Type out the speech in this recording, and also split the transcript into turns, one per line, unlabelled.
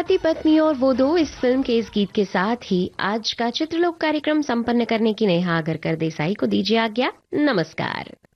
पति पत्नी और वो दो इस फिल्म के इस गीत के साथ ही आज का चित्रलोक कार्यक्रम संपन्न करने की नेहा आगरकर देसाई को दीजिए आज्ञा। नमस्कार।